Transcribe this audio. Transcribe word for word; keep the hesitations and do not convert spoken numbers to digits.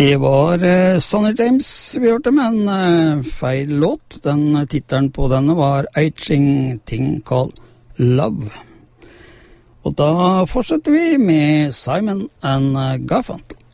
Det var uh, Sonny James vi hørte, men uh, feil låt. Den uh, titelen på denne var Aging Thing Called Love. Og da fortsetter vi med Simon and uh, Garfunkel.